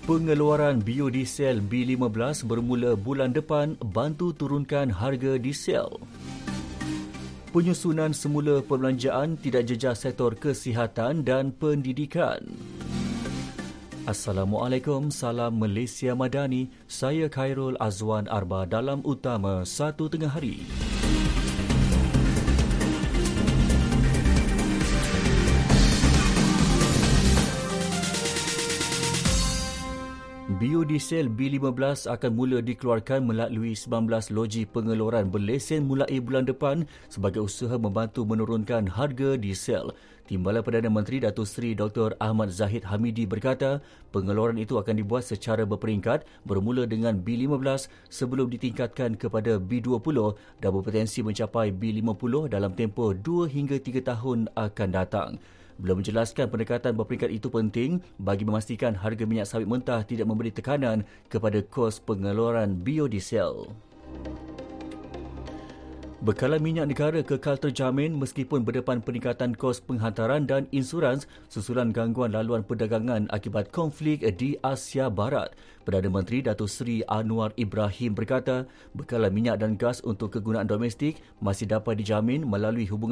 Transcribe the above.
Pengeluaran biodiesel B15 bermula bulan depan bantu turunkan harga diesel. Penyusunan semula perbelanjaan tidak jejas sektor kesihatan dan pendidikan. Assalamualaikum, salam Malaysia Madani. Saya Khairul Azwan Arba dalam Utama 1 Tengah Hari. Biodiesel B15 akan mula dikeluarkan melalui 19 loji pengeluaran berlesen mulai bulan depan sebagai usaha membantu menurunkan harga diesel. Timbalan Perdana Menteri Datuk Seri Dr. Ahmad Zahid Hamidi berkata, pengeluaran itu akan dibuat secara berperingkat bermula dengan B15 sebelum ditingkatkan kepada B20 dan berpotensi mencapai B50 dalam tempoh 2 hingga 3 tahun akan datang. Beliau menjelaskan pendekatan berperingkat itu penting bagi memastikan harga minyak sawit mentah tidak memberi tekanan kepada kos pengeluaran biodiesel. Bekalan minyak negara kekal terjamin meskipun berdepan peningkatan kos penghantaran dan insurans susulan gangguan laluan perdagangan akibat konflik di Asia Barat. Perdana Menteri Datuk Seri Anwar Ibrahim berkata, bekalan minyak dan gas untuk kegunaan domestik masih dapat dijamin melalui hubungan